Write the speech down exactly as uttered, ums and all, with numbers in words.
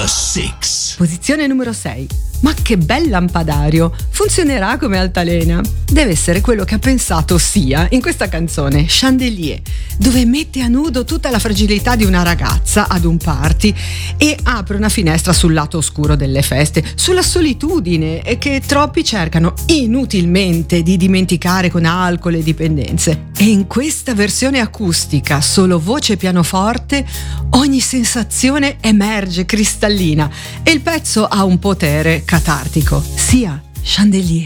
Number six. Posizione numero sei. Ma che bel lampadario! Funzionerà come altalena. Deve essere quello che ha pensato Sia in questa canzone, Chandelier, dove mette a nudo tutta la fragilità di una ragazza ad un party e apre una finestra sul lato oscuro delle feste, sulla solitudine che troppi cercano inutilmente di dimenticare con alcol e dipendenze. E in questa versione acustica, solo voce e pianoforte, ogni sensazione emerge cristallina e il pezzo ha un potere catartico. Sia, Chandelier.